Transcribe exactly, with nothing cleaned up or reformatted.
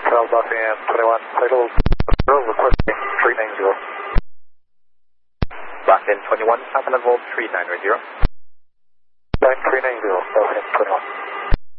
Charles Lafayette twenty-one, Cradle, requesting three nine zero. Locked in twenty-one, Papa level three nine zero.